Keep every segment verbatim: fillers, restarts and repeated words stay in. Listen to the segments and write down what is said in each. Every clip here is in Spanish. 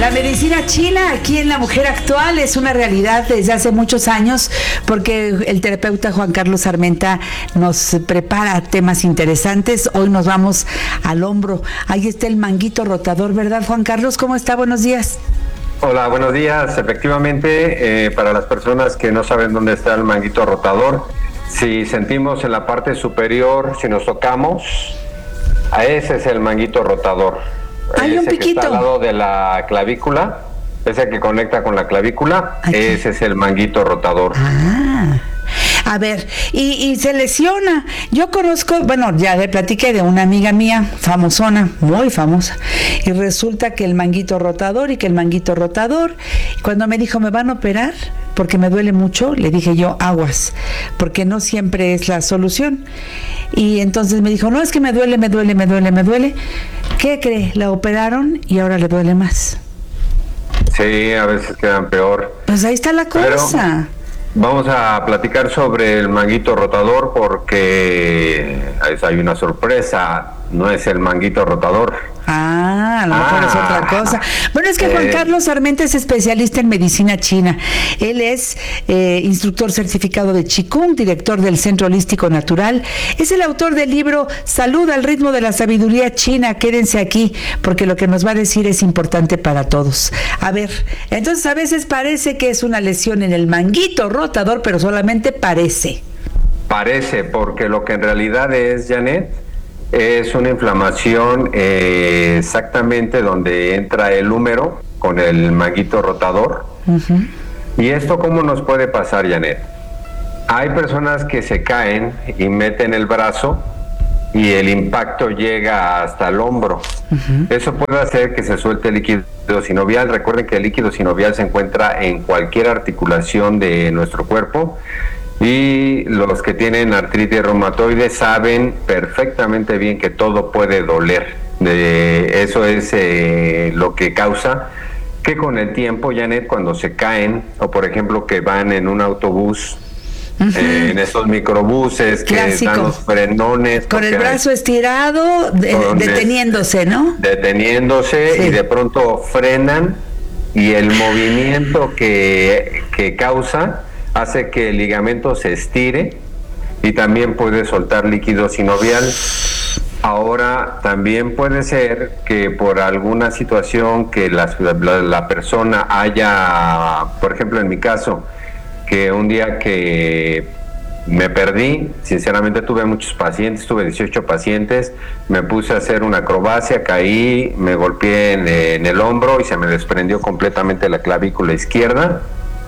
La medicina china aquí en La Mujer Actual es una realidad desde hace muchos años, porque el terapeuta Juan Carlos Armenta nos prepara temas interesantes. Hoy nos vamos al hombro. Ahí está el manguito rotador, ¿verdad, Juan Carlos? ¿Cómo está? Buenos días. Hola, buenos días. Efectivamente, eh, para las personas que no saben dónde está el manguito rotador, si sentimos en la parte superior, si nos tocamos, a ese es el manguito rotador. Hay ese un piquito. Que está al lado de la clavícula, ese que conecta con la clavícula, aquí. Ese es el manguito rotador. Ah. A ver, y, y se lesiona. Yo conozco, bueno, ya le platiqué de una amiga mía, famosona, muy famosa, y resulta que el manguito rotador y que el manguito rotador, cuando me dijo, ¿me van a operar? Porque me duele mucho, le dije yo, aguas, porque no siempre es la solución. Y entonces me dijo, no, es que me duele, me duele, me duele, me duele. ¿Qué cree? La operaron y ahora le duele más. Sí, a veces quedan peor. Pues ahí está la cosa. Pero vamos a platicar sobre el manguito rotador porque hay una sorpresa, no es el manguito rotador. Ah, a lo mejor ah, es otra cosa. Bueno, es que Juan eh, Carlos Armenta es especialista en medicina china. Él es eh, instructor certificado de Qigong, director del Centro Holístico Natural. Es el autor del libro Salud al ritmo de la sabiduría china. Quédense aquí porque lo que nos va a decir es importante para todos. A ver, entonces a veces parece que es una lesión en el manguito rotador, pero solamente parece. Parece, porque lo que en realidad es, Janet, es una inflamación eh, exactamente donde entra el húmero con el manguito rotador. Uh-huh. ¿Y esto cómo nos puede pasar, Janet? Hay personas que se caen y meten el brazo y el impacto llega hasta el hombro. Uh-huh. Eso puede hacer que se suelte el líquido sinovial. Recuerden que el líquido sinovial se encuentra en cualquier articulación de nuestro cuerpo. Y los que tienen artritis reumatoide saben perfectamente bien que todo puede doler. De eso es eh, lo que causa que con el tiempo, Janet, cuando se caen, o por ejemplo que van en un autobús, uh-huh. eh, en esos microbuses que Clásico. Dan los frenones. Con el brazo estirado, de, deteniéndose, ¿no? Deteniéndose, sí. Y de pronto frenan y el movimiento que, que causa hace que el ligamento se estire y también puede soltar líquido sinovial. Ahora, también puede ser que por alguna situación que la, la, la persona haya, por ejemplo en mi caso, que un día que me perdí, sinceramente tuve muchos pacientes, tuve dieciocho pacientes, me puse a hacer una acrobacia, caí, me golpeé en, en el hombro y se me desprendió completamente la clavícula izquierda.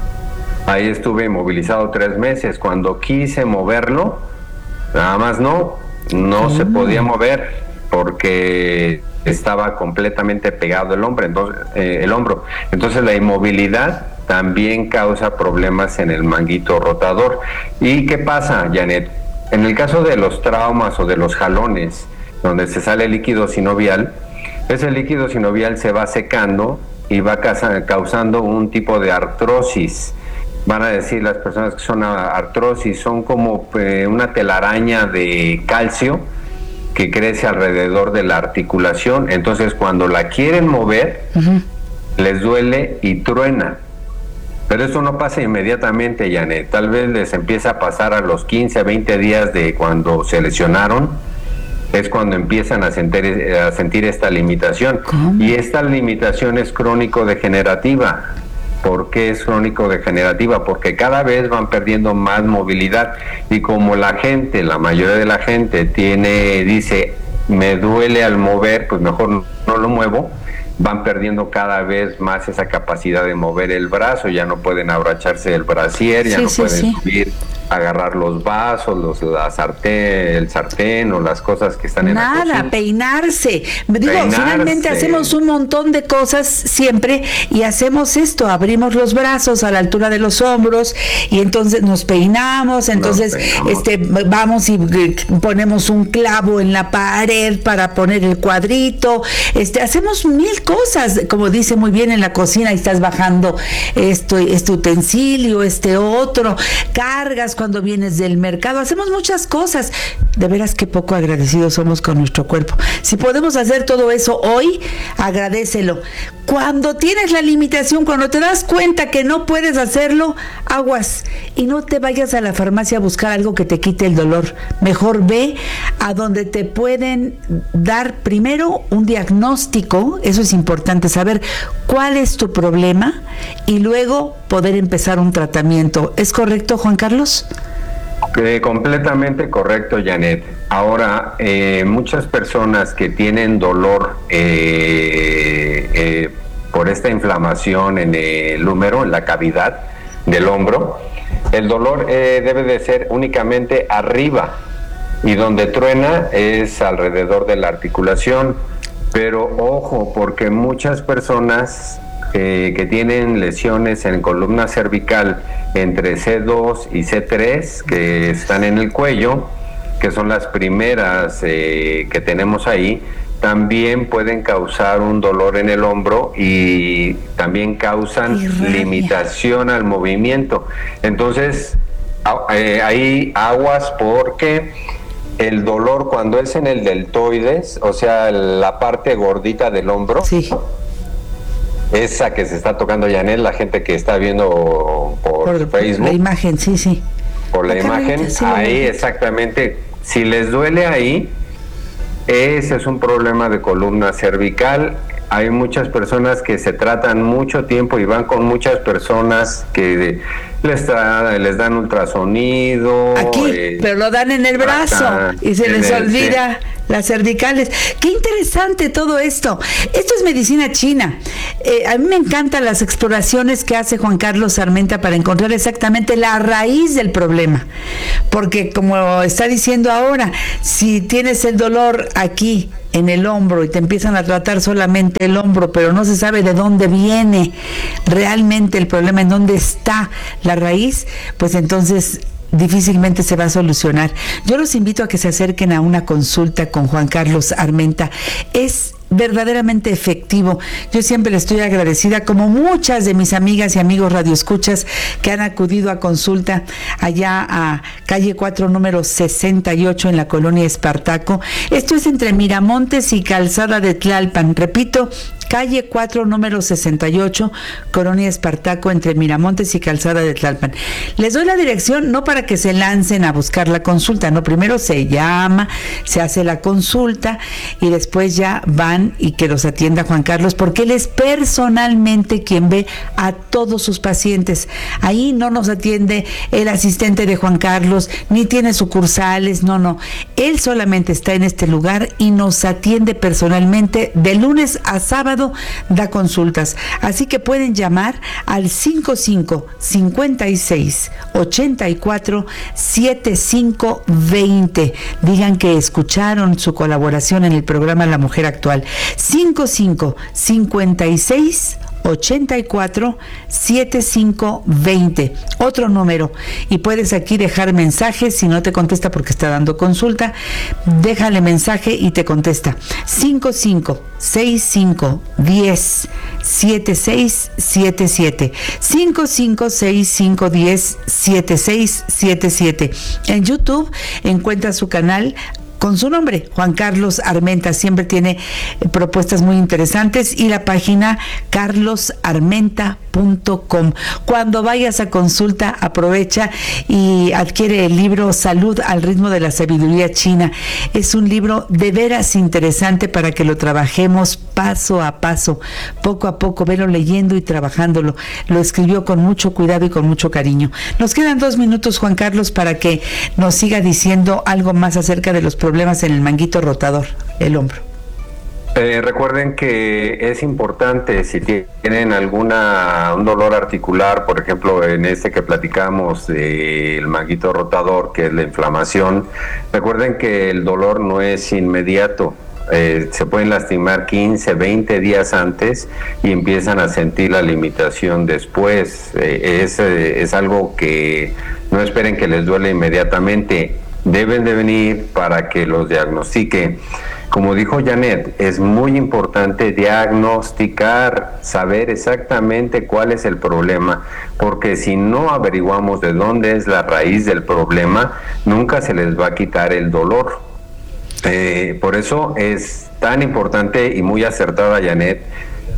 Ahí estuve inmovilizado tres meses. Cuando quise moverlo, nada más no, no mm. se podía mover porque estaba completamente pegado el hombro, entonces, eh, el hombro. Entonces la inmovilidad también causa problemas en el manguito rotador. ¿Y qué pasa, Janet? En el caso de los traumas o de los jalones, donde se sale líquido sinovial, ese líquido sinovial se va secando y va causando un tipo de artrosis. Van a decir las personas que son artrosis, son como eh, una telaraña de calcio que crece alrededor de la articulación. Entonces cuando la quieren mover, uh-huh. les duele y truena. Pero eso no pasa inmediatamente, Janet. Tal vez les empieza a pasar a los quince a veinte días de cuando se lesionaron. Es cuando empiezan a sentir, a sentir esta limitación. ¿Cómo? Y esta limitación es crónico-degenerativa. ¿Por qué es crónico-degenerativa? Porque cada vez van perdiendo más movilidad y como la gente, la mayoría de la gente tiene, dice, me duele al mover, pues mejor no, no lo muevo, van perdiendo cada vez más esa capacidad de mover el brazo, ya no pueden abracharse el brasier, ya sí, no sí, pueden sí. subir, agarrar los vasos, los, la sartén, el sartén o las cosas que están en Nada, la cocina. peinarse. Digo, Peinarse. Finalmente hacemos un montón de cosas siempre y hacemos esto, abrimos los brazos a la altura de los hombros y entonces nos peinamos, entonces nos peinamos. este vamos y ponemos un clavo en la pared para poner el cuadrito, este hacemos mil cosas, como dice muy bien en la cocina, y estás bajando esto, este utensilio, este otro, cargas cuando vienes del mercado, hacemos muchas cosas. De veras que poco agradecidos somos con nuestro cuerpo. Si podemos hacer todo eso hoy, agradécelo. Cuando tienes la limitación, cuando te das cuenta que no puedes hacerlo, aguas y no te vayas a la farmacia a buscar algo que te quite el dolor. Mejor ve a donde te pueden dar primero un diagnóstico, eso es importante, saber cuál es tu problema y luego poder empezar un tratamiento. ¿Es correcto, Juan Carlos? Eh, completamente correcto, Janet. Ahora, eh, muchas personas que tienen dolor eh, eh, por esta inflamación en el húmero, en la cavidad del hombro, el dolor eh, debe de ser únicamente arriba y donde truena es alrededor de la articulación. Pero ojo, porque muchas personas Eh, que tienen lesiones en columna cervical entre C dos y C tres que están en el cuello, que son las primeras eh, que tenemos ahí, también pueden causar un dolor en el hombro y también causan limitación al movimiento. Entonces, eh, hay aguas porque el dolor cuando es en el deltoides, o sea, la parte gordita del hombro, sí, esa que se está tocando, Janet, la gente que está viendo por, por Facebook. La imagen, sí, sí. Por la Acá imagen, ahorita, sí, ahí ahorita. exactamente. Si les duele ahí, ese es un problema de columna cervical. Hay muchas personas que se tratan mucho tiempo y van con muchas personas que les, da, les dan ultrasonido. Aquí, eh, pero lo dan en el brazo acá, y se les el, olvida sí. las cervicales. Qué interesante todo esto. Esto es medicina china. Eh, a mí me encantan las exploraciones que hace Juan Carlos Armenta para encontrar exactamente la raíz del problema. Porque como está diciendo ahora, si tienes el dolor aquí en el hombro y te empiezan a tratar solamente el hombro, pero no se sabe de dónde viene realmente el problema, en dónde está la raíz, pues entonces difícilmente se va a solucionar. Yo los invito a que se acerquen a una consulta con Juan Carlos Armenta. Es verdaderamente efectivo. Yo siempre le estoy agradecida, como muchas de mis amigas y amigos radioescuchas que han acudido a consulta allá a calle cuatro, número sesenta y ocho en la colonia Espartaco. Esto es entre Miramontes y Calzada de Tlalpan. Repito, calle cuatro, número sesenta y ocho, colonia Espartaco, entre Miramontes y Calzada de Tlalpan. Les doy la dirección no para que se lancen a buscar la consulta, no, primero se llama, se hace la consulta y después ya van y que los atienda Juan Carlos, porque él es personalmente quien ve a todos sus pacientes. Ahí no nos atiende el asistente de Juan Carlos, ni tiene sucursales, no, no. Él solamente está en este lugar y nos atiende personalmente de lunes a sábado, da consultas. Así que pueden llamar al cinco cinco, cincuenta y seis, ochenta y cuatro, setenta y cinco veinte. Digan que escucharon su colaboración en el programa La Mujer Actual. cinco cinco, cincuenta y seis, ochenta y cuatro, setenta y cinco veinte. Otro número. Y puedes aquí dejar mensajes. Si no te contesta porque está dando consulta, déjale mensaje y te contesta. cinco cinco, sesenta y cinco, diez, setenta y seis setenta y siete. cinco cinco, sesenta y cinco, diez, setenta y seis setenta y siete. En YouTube encuentra su canal con su nombre, Juan Carlos Armenta. Siempre tiene eh, propuestas muy interesantes, y la página carlos armenta punto com. Cuando vayas a consulta, aprovecha y adquiere el libro Salud al ritmo de la sabiduría china. Es un libro de veras interesante para que lo trabajemos paso a paso, poco a poco, velo leyendo y trabajándolo. Lo escribió con mucho cuidado y con mucho cariño. Nos quedan dos minutos, Juan Carlos, para que nos siga diciendo algo más acerca de los problemas en el manguito rotador, el hombro. Eh, recuerden que es importante, si tienen alguna un dolor articular, por ejemplo en este que platicamos del manguito rotador, que es la inflamación, recuerden que el dolor no es inmediato. Eh, se pueden lastimar quince, veinte días antes y empiezan a sentir la limitación después. Eh, es, eh, es algo que no esperen que les duele inmediatamente. Deben de venir para que los diagnostique. Como dijo Janet, es muy importante diagnosticar, saber exactamente cuál es el problema, porque si no averiguamos de dónde es la raíz del problema, nunca se les va a quitar el dolor. Eh, por eso es tan importante y muy acertada, Janet,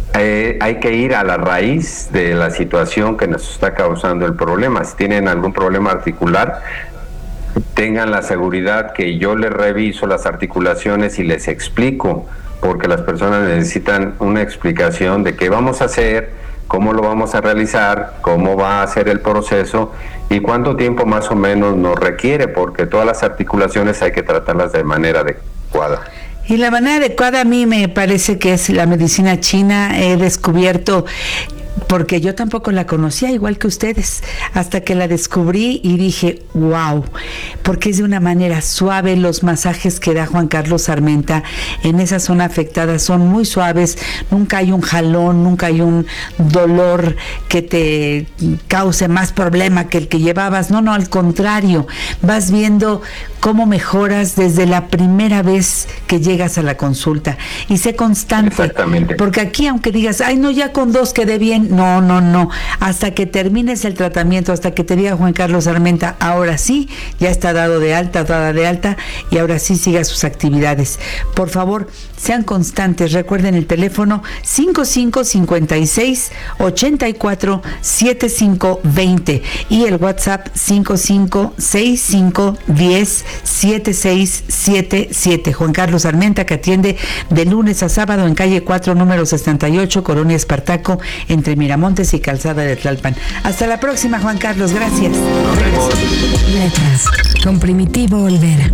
eh, hay que ir a la raíz de la situación que nos está causando el problema. Si tienen algún problema articular, tengan la seguridad que yo les reviso las articulaciones y les explico, porque las personas necesitan una explicación de qué vamos a hacer, cómo lo vamos a realizar, cómo va a ser el proceso y cuánto tiempo más o menos nos requiere, porque todas las articulaciones hay que tratarlas de manera adecuada. Y la manera adecuada a mí me parece que es la medicina china. He descubierto, porque yo tampoco la conocía, igual que ustedes, hasta que la descubrí y dije, wow, porque es de una manera suave. Los masajes que da Juan Carlos Armenta en esa zona afectada son muy suaves, nunca hay un jalón, nunca hay un dolor que te cause más problema que el que llevabas, no, no, al contrario, vas viendo cómo mejoras desde la primera vez que llegas a la consulta, y sé constante. Exactamente. Porque aquí, aunque digas, ay, no, ya con dos quedé bien, no, no, no, hasta que termines el tratamiento, hasta que te diga Juan Carlos Armenta, ahora sí, ya está dado de alta, dada de alta, y ahora sí siga sus actividades. Por favor, sean constantes. Recuerden el teléfono cinco cinco cinco seis, ocho cuatro, siete cinco dos cero y el WhatsApp cinco cinco seis cinco, diez, siete seis siete siete. Juan Carlos Armenta, que atiende de lunes a sábado en calle cuatro, número setenta y ocho, Colonia Espartaco, entre Miramontes y Calzada de Tlalpan. Hasta la próxima, Juan Carlos. Gracias. Letras con Primitivo Olvera.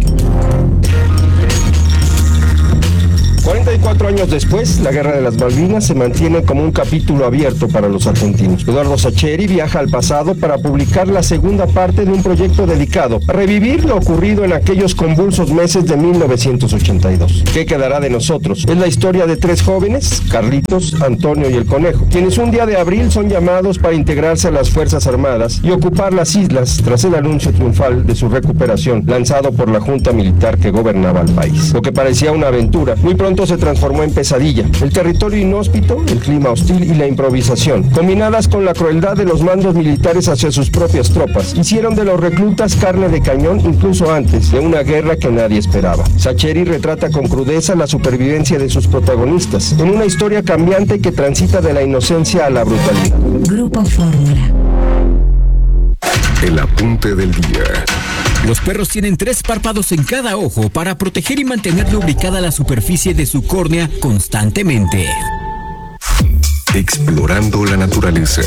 cuarenta y cuatro años después, la Guerra de las Malvinas se mantiene como un capítulo abierto para los argentinos. Eduardo Sacheri viaja al pasado para publicar la segunda parte de un proyecto dedicado a revivir lo ocurrido en aquellos convulsos meses de mil novecientos ochenta y dos. ¿Qué quedará de nosotros? Es la historia de tres jóvenes, Carlitos, Antonio y el Conejo, quienes un día de abril son llamados para integrarse a las Fuerzas Armadas y ocupar las islas tras el anuncio triunfal de su recuperación lanzado por la junta militar que gobernaba el país. Lo que parecía una aventura, muy pronto se transformó en pesadilla. El territorio inhóspito, el clima hostil y la improvisación, combinadas con la crueldad de los mandos militares hacia sus propias tropas, hicieron de los reclutas carne de cañón incluso antes de una guerra que nadie esperaba. Sacheri retrata con crudeza la supervivencia de sus protagonistas, en una historia cambiante que transita de la inocencia a la brutalidad. Grupo Fórmula. El apunte del día. Los perros tienen tres párpados en cada ojo para proteger y mantener lubricada la superficie de su córnea constantemente. Explorando la naturaleza.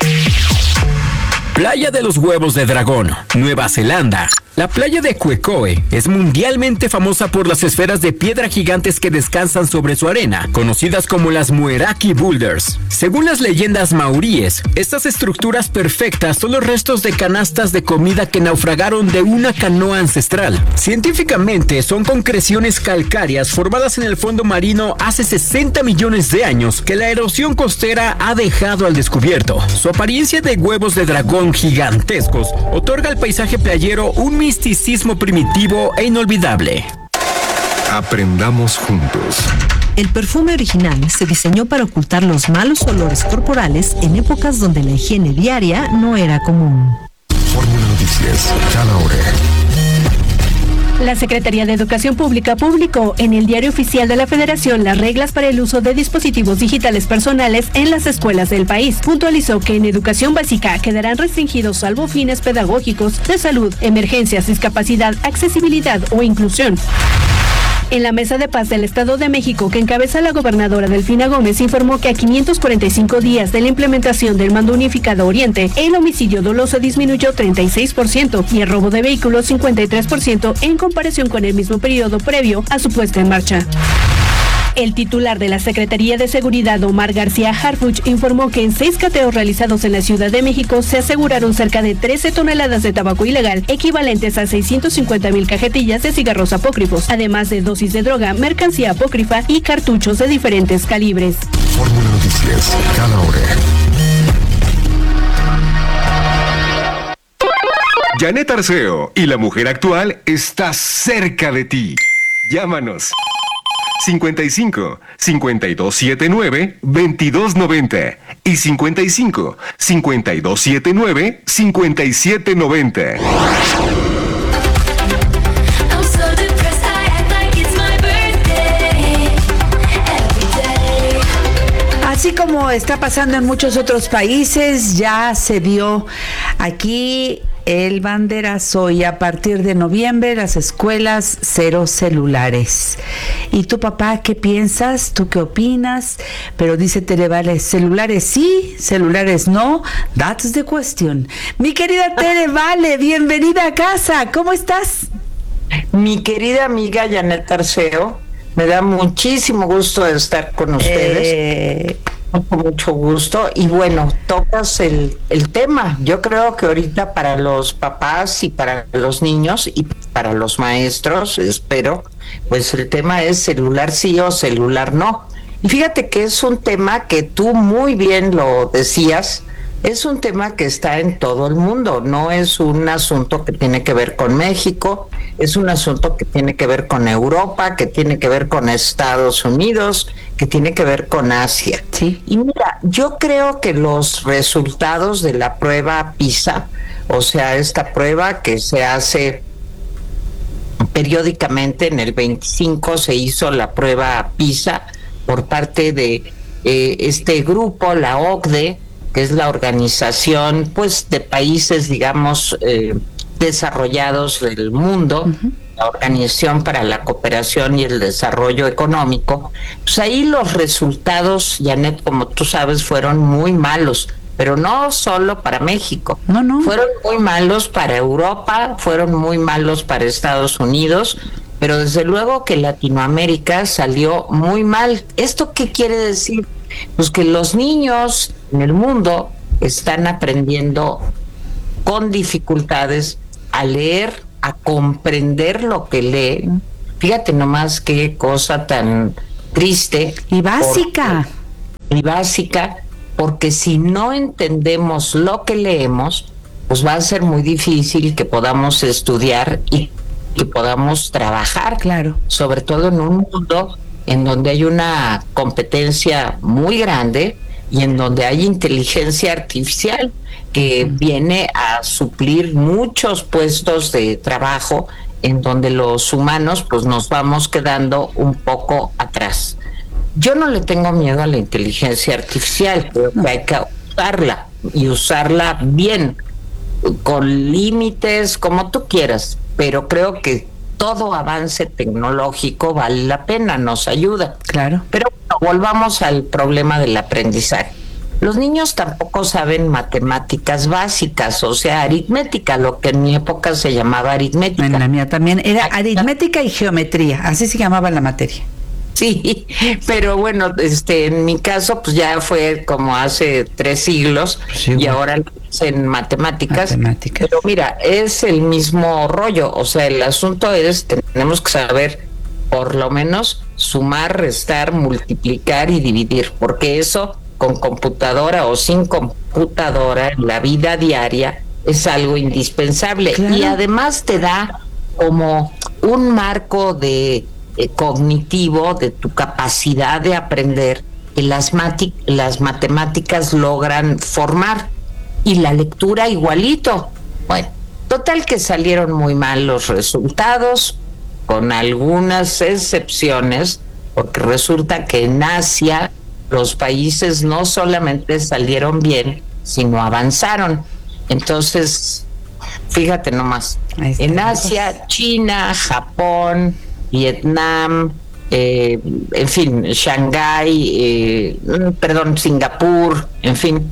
Playa de los Huevos de Dragón, Nueva Zelanda. La playa de Quecoe es mundialmente famosa por las esferas de piedra gigantes que descansan sobre su arena, conocidas como las Mueraki Boulders. Según las leyendas maoríes, estas estructuras perfectas son los restos de canastas de comida que naufragaron de una canoa ancestral. Científicamente, son concreciones calcáreas formadas en el fondo marino hace sesenta millones de años que la erosión costera ha dejado al descubierto. Su apariencia de huevos de dragón gigantescos otorga al paisaje playero un misticismo primitivo e inolvidable. Aprendamos juntos. El perfume original se diseñó para ocultar los malos olores corporales en épocas donde la higiene diaria no era común. Fórmula Noticias, cada hora. La Secretaría de Educación Pública publicó en el Diario Oficial de la Federación las reglas para el uso de dispositivos digitales personales en las escuelas del país. Puntualizó que en educación básica quedarán restringidos salvo fines pedagógicos, de salud, emergencias, discapacidad, accesibilidad o inclusión. En la Mesa de Paz del Estado de México, que encabeza la gobernadora Delfina Gómez, informó que a quinientos cuarenta y cinco días de la implementación del Mando Unificado Oriente, el homicidio doloso disminuyó treinta y seis por ciento y el robo de vehículos cincuenta y tres por ciento en comparación con el mismo periodo previo a su puesta en marcha. El titular de la Secretaría de Seguridad, Omar García Harfuch, informó que en seis cateos realizados en la Ciudad de México se aseguraron cerca de trece toneladas de tabaco ilegal, equivalentes a seiscientos cincuenta mil cajetillas de cigarros apócrifos, además de dosis de droga, mercancía apócrifa y cartuchos de diferentes calibres. Fórmula Noticias, cada hora. Janet Arceo y la mujer actual está cerca de ti. Llámanos. cincuenta y cinco, cincuenta y dos setenta y nueve, veintidós noventa y cincuenta y cinco, cincuenta y dos setenta y nueve, cincuenta y siete noventa. así como está pasando en muchos otros países, ya se dio aquí el banderazo y a partir de noviembre las escuelas cero celulares. ¿Y tu papá qué piensas? ¿Tú qué opinas? Pero dice Tere Vale, celulares sí, celulares no. That's the question. Mi querida Tere Vale, bienvenida a casa. ¿Cómo estás? Mi querida amiga Janet Arceo, me da muchísimo gusto de estar con ustedes. Eh... Con mucho gusto. Y bueno, tocas el, el tema. Yo creo que ahorita para los papás y para los niños y para los maestros, espero, pues el tema es celular sí o celular no. Y fíjate que es un tema que tú muy bien lo decías, es un tema que está en todo el mundo, no es un asunto que tiene que ver con México, es un asunto que tiene que ver con Europa, que tiene que ver con Estados Unidos, que tiene que ver con Asia. Sí. Y mira, yo creo que los resultados de la prueba PISA, o sea, esta prueba que se hace periódicamente, en el veinticinco se hizo la prueba PISA por parte de eh, este grupo, la O C D E, que es la organización pues de países, digamos, eh, desarrollados del mundo, uh-huh. La Organización para la Cooperación y el Desarrollo Económico. Pues ahí los resultados, Janet, como tú sabes, fueron muy malos, pero no solo para México. No, no. Fueron muy malos para Europa, fueron muy malos para Estados Unidos, pero desde luego que Latinoamérica salió muy mal. ¿Esto qué quiere decir? Pues que los niños en el mundo están aprendiendo con dificultades a leer, a comprender lo que leen. Fíjate nomás qué cosa tan triste. Y básica. Porque, y básica, porque si no entendemos lo que leemos, pues va a ser muy difícil que podamos estudiar y que podamos trabajar. Claro. Sobre todo en un mundo en donde hay una competencia muy grande y en donde hay inteligencia artificial que mm. viene a suplir muchos puestos de trabajo en donde los humanos pues nos vamos quedando un poco atrás. Yo no le tengo miedo a la inteligencia artificial, creo que hay que usarla y usarla bien, con límites, como tú quieras, pero creo que todo avance tecnológico vale la pena, nos ayuda. Claro. Pero bueno, volvamos al problema del aprendizaje. Los niños tampoco saben matemáticas básicas, o sea, aritmética, lo que en mi época se llamaba aritmética. En la mía también era aritmética y geometría, así se llamaba la materia. Sí, pero bueno, este, en mi caso, pues ya fue como hace tres siglos, sí, y bueno. Ahora en matemáticas, matemáticas. Pero mira, es el mismo rollo, o sea, el asunto es, tenemos que saber por lo menos sumar, restar, multiplicar y dividir, porque eso con computadora o sin computadora en la vida diaria es algo indispensable. Claro. Y además te da como un marco de Eh, cognitivo de tu capacidad de aprender que las, mati- las matemáticas logran formar, y la lectura igualito. Bueno, total que salieron muy mal los resultados, con algunas excepciones, porque resulta que en Asia los países no solamente salieron bien, sino avanzaron. Entonces, fíjate nomás, en Asia, China, Japón, Vietnam, eh, en fin, Shanghái, eh, perdón, Singapur, en fin,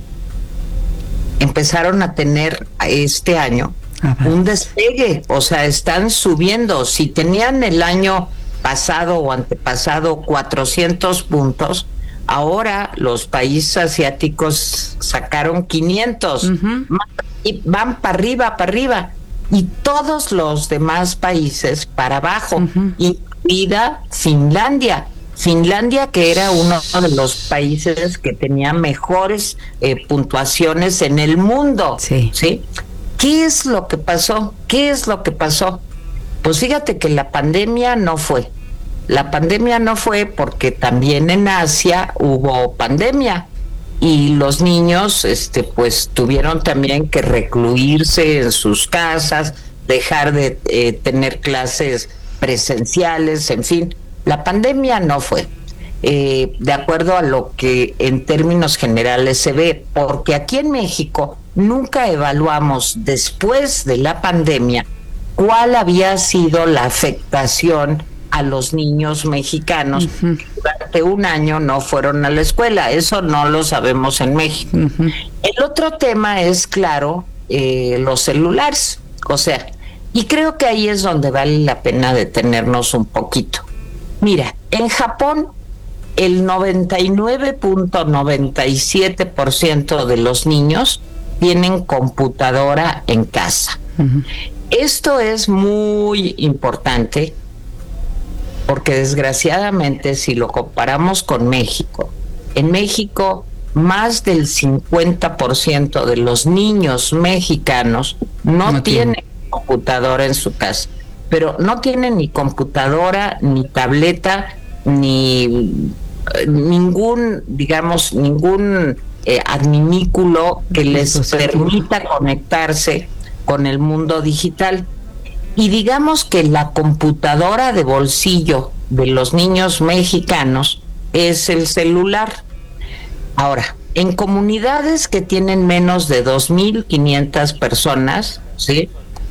empezaron a tener este año Ajá. un despegue, o sea, están subiendo. Si tenían el año pasado o antepasado cuatrocientos puntos, ahora los países asiáticos sacaron quinientos, uh-huh. y van para arriba, para arriba. Y todos los demás países para abajo, uh-huh. incluida Finlandia. Finlandia, que era uno de los países que tenía mejores eh, puntuaciones en el mundo. Sí. ¿Sí? ¿Qué es lo que pasó? ¿Qué es lo que pasó? Pues fíjate que la pandemia no fue. La pandemia no fue porque también en Asia hubo pandemia. Y los niños este pues tuvieron también que recluirse en sus casas, dejar de eh, tener clases presenciales, en fin, la pandemia no fue. eh, de acuerdo a lo que en términos generales se ve, porque aquí en México nunca evaluamos después de la pandemia cuál había sido la afectación a los niños mexicanos uh-huh. que durante un año no fueron a la escuela. Eso no lo sabemos en México. Uh-huh. El otro tema es, claro, eh, los celulares, o sea, y creo que ahí es donde vale la pena detenernos un poquito. Mira, en Japón el noventa y nueve punto noventa y siete por ciento de los niños tienen computadora en casa. Uh-huh. Esto es muy importante porque desgraciadamente si lo comparamos con México, en México más del cincuenta por ciento de los niños mexicanos no, no tienen tiene. computadora en su casa, pero no tienen ni computadora, ni tableta, ni ningún, digamos, ningún eh, adminículo que les permita conectarse con el mundo digital. Y digamos que la computadora de bolsillo de los niños mexicanos es el celular. Ahora, en comunidades que tienen menos de dos mil quinientas personas, ¿sí?,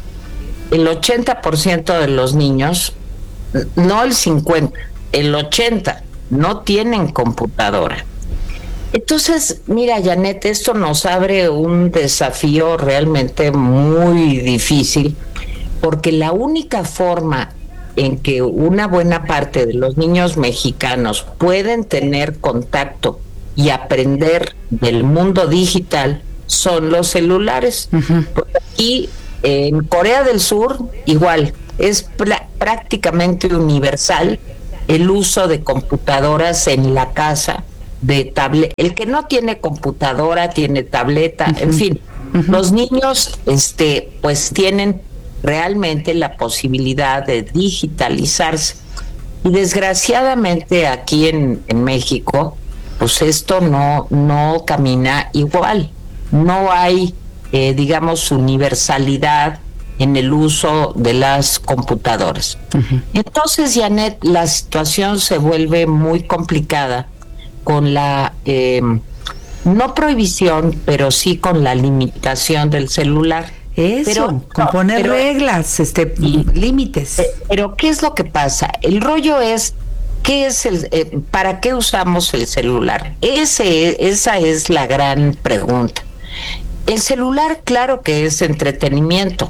el ochenta por ciento de los niños, no el cincuenta, el ochenta, no tienen computadora. Entonces, mira, Janet, esto nos abre un desafío realmente muy difícil, porque la única forma en que una buena parte de los niños mexicanos pueden tener contacto y aprender del mundo digital son los celulares. Uh-huh. Y en Corea del Sur, igual, es pr- prácticamente universal el uso de computadoras en la casa, de tablet. El que no tiene computadora tiene tableta, uh-huh. en fin, uh-huh. los niños este, pues tienen realmente la posibilidad de digitalizarse. Y desgraciadamente aquí en, en México, pues esto no, no camina igual. No hay, eh, digamos, universalidad en el uso de las computadoras. Uh-huh. Entonces, Janet, la situación se vuelve muy complicada con la, eh, no prohibición, pero sí con la limitación del celular. Eso, pero, con poner pero, reglas, este, y, límites. Pero, ¿qué es lo que pasa? El rollo es, ¿qué es el, eh, ¿para qué usamos el celular? Ese, esa es la gran pregunta. El celular, claro que es entretenimiento,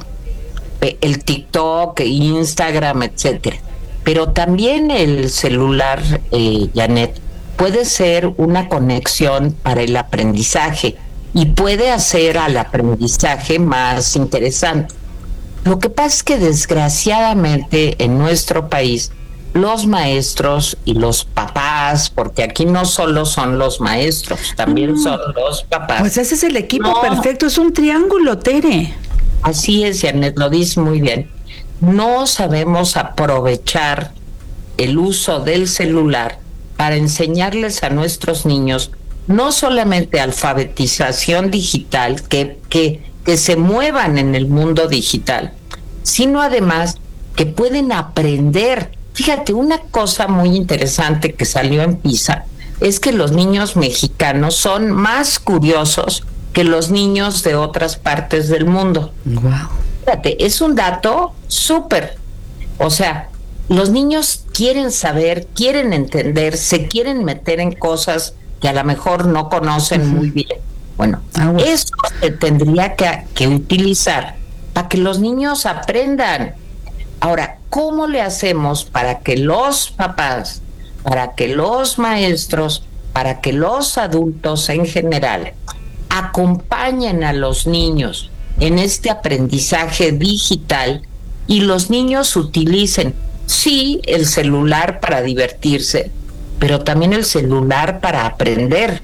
el TikTok, Instagram, etcétera. Pero también el celular, eh, Janet, puede ser una conexión para el aprendizaje y puede hacer al aprendizaje más interesante. Lo que pasa es que desgraciadamente en nuestro país los maestros y los papás, porque aquí no solo son los maestros, también mm. son los papás. Pues ese es el equipo no. perfecto, es un triángulo, Tere. Así es, Janet, lo dice muy bien. No sabemos aprovechar el uso del celular para enseñarles a nuestros niños no solamente alfabetización digital, que, que, que se muevan en el mundo digital, sino además que pueden aprender. Fíjate, una cosa muy interesante que salió en PISA es que los niños mexicanos son más curiosos que los niños de otras partes del mundo. Wow. Fíjate, es un dato súper. O sea, los niños quieren saber, quieren entender, se quieren meter en cosas que a lo mejor no conocen uh-huh. muy bien. Bueno, ah, bueno, eso se tendría que, que utilizar para que los niños aprendan. Ahora, ¿cómo le hacemos para que los papás, para que los maestros, para que los adultos en general acompañen a los niños en este aprendizaje digital y los niños utilicen, sí, el celular para divertirse, pero también el celular para aprender,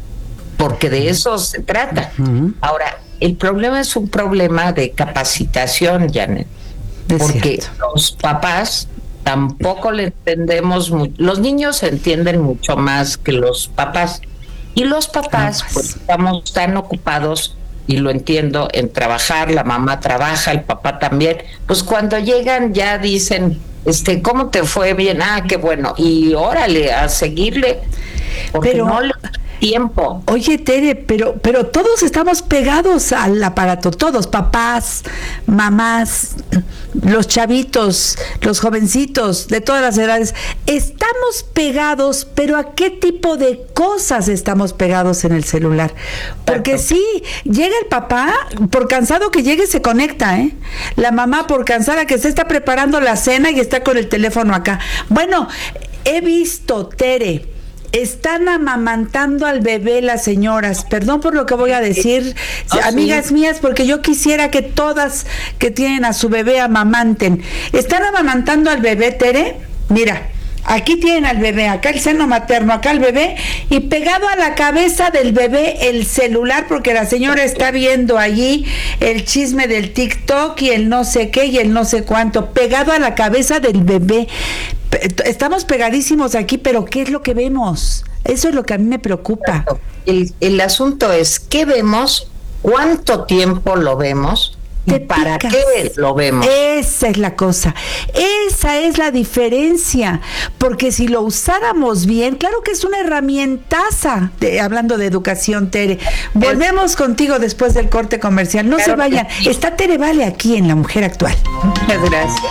porque de eso se trata. Uh-huh. Ahora, el problema es un problema de capacitación, Janet, es porque cierto. Los papás tampoco le entendemos mucho. Los niños entienden mucho más que los papás, y los papás, pues, estamos tan ocupados, y lo entiendo, en trabajar. La mamá trabaja, el papá también. Pues cuando llegan ya dicen, este, ¿cómo te fue? Bien, ah, qué bueno, y órale, a seguirle, porque pero no le tiempo. Oye, Tere, pero, pero todos estamos pegados al aparato, todos, papás, mamás, los chavitos, los jovencitos, de todas las edades, estamos pegados, pero ¿a qué tipo de cosas estamos pegados en el celular? Porque sí, llega el papá, por cansado que llegue se conecta, ¿eh? La mamá por cansada que se está preparando la cena y está con el teléfono acá. Bueno, he visto, Tere, están amamantando al bebé las señoras, perdón por lo que voy a decir, oh, amigas sí. mías, porque yo quisiera que todas que tienen a su bebé amamanten. Están amamantando al bebé, Tere, mira, aquí tienen al bebé, acá el seno materno, acá el bebé, y pegado a la cabeza del bebé el celular, porque la señora está viendo allí el chisme del TikTok y el no sé qué y el no sé cuánto, pegado a la cabeza del bebé. Estamos pegadísimos aquí, pero ¿qué es lo que vemos? Eso es lo que a mí me preocupa. El, el asunto es, ¿qué vemos? ¿Cuánto tiempo lo vemos? ¿Y para qué lo vemos? Esa es la cosa, esa es la diferencia, porque si lo usáramos bien, claro que es una herramientaza, de, hablando de educación, Tere. Volvemos contigo después del corte comercial, no claro se vayan, sí. Está Tere Vale aquí en La Mujer Actual. Muchas gracias.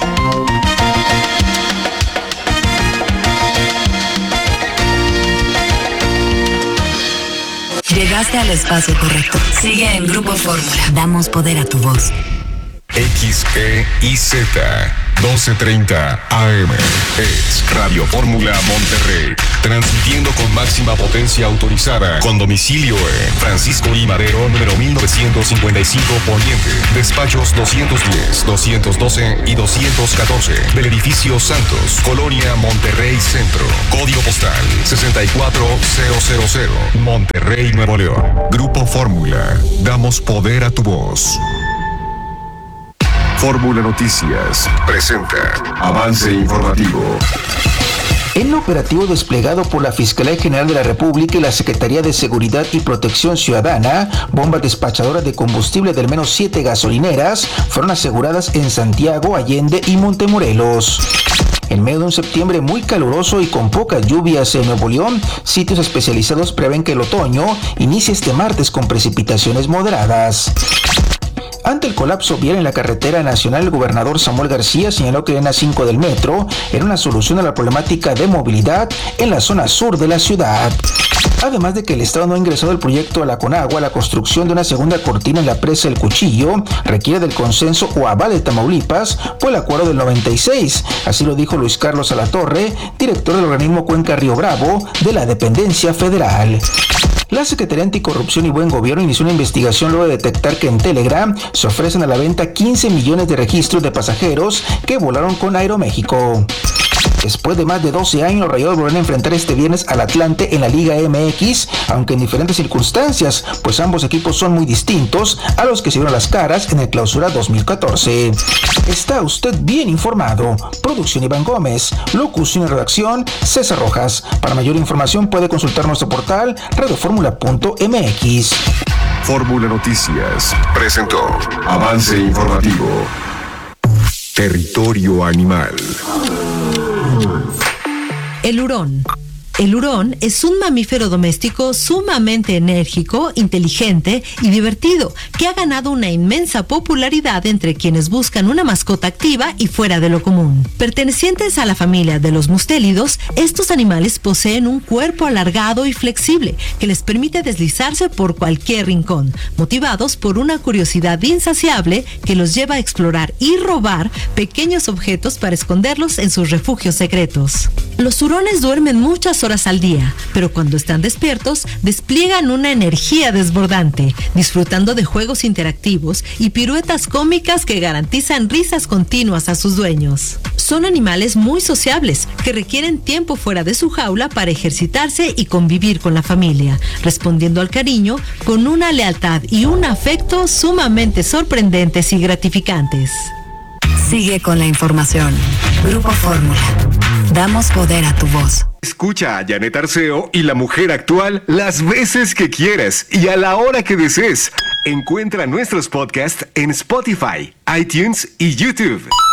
Llegaste al espacio correcto. Sigue en Grupo Fórmula. Damos poder a tu voz. X E I Z doce treinta A M es Radio Fórmula Monterrey, transmitiendo con máxima potencia autorizada, con domicilio en Francisco I. Madero, número mil novecientos cincuenta y cinco Poniente, despachos doscientos diez, doscientos doce y doscientos catorce, del edificio Santos, Colonia Monterrey Centro, código postal sesenta y cuatro mil, Monterrey, Nuevo León. Grupo Fórmula, damos poder a tu voz. Fórmula Noticias presenta Avance Informativo. En operativo desplegado por la Fiscalía General de la República y la Secretaría de Seguridad y Protección Ciudadana, bombas despachadoras de combustible de al menos siete gasolineras fueron aseguradas en Santiago, Allende y Montemorelos. En medio de un septiembre muy caluroso y con pocas lluvias en Nuevo León, sitios especializados prevén que el otoño inicie este martes con precipitaciones moderadas. Ante el colapso vial en la carretera nacional, el gobernador Samuel García señaló que la línea cinco del metro era una solución a la problemática de movilidad en la zona sur de la ciudad. Además de que el Estado no ha ingresado el proyecto a la Conagua, la construcción de una segunda cortina en la presa El Cuchillo requiere del consenso o aval de Tamaulipas por el acuerdo del noventa y seis. Así lo dijo Luis Carlos Alatorre, director del organismo Cuenca Río Bravo de la dependencia federal. La Secretaría Anticorrupción y Buen Gobierno inició una investigación luego de detectar que en Telegram se ofrecen a la venta quince millones de registros de pasajeros que volaron con Aeroméxico. Después de más de doce años, los Rayados volverán a enfrentar este viernes al Atlante en la Liga M X, aunque en diferentes circunstancias, pues ambos equipos son muy distintos a los que se vieron las caras en el Clausura dos mil catorce. Está usted bien informado. Producción Iván Gómez, locución y redacción César Rojas. Para mayor información puede consultar nuestro portal radioformula punto m x. Fórmula Noticias presentó Avance Informativo. Territorio Animal. El hurón. El hurón es un mamífero doméstico sumamente enérgico, inteligente y divertido, que ha ganado una inmensa popularidad entre quienes buscan una mascota activa y fuera de lo común. Pertenecientes a la familia de los mustélidos, estos animales poseen un cuerpo alargado y flexible que les permite deslizarse por cualquier rincón, motivados por una curiosidad insaciable que los lleva a explorar y robar pequeños objetos para esconderlos en sus refugios secretos. Los hurones duermen muchas horas al día, pero cuando están despiertos despliegan una energía desbordante, disfrutando de juegos interactivos y piruetas cómicas que garantizan risas continuas a sus dueños. Son animales muy sociables que requieren tiempo fuera de su jaula para ejercitarse y convivir con la familia, respondiendo al cariño con una lealtad y un afecto sumamente sorprendentes y gratificantes. Sigue con la información. Grupo Fórmula. Damos poder a tu voz. Escucha a Janet Arceo y La Mujer Actual las veces que quieras y a la hora que desees. Encuentra nuestros podcasts en Spotify, iTunes y YouTube.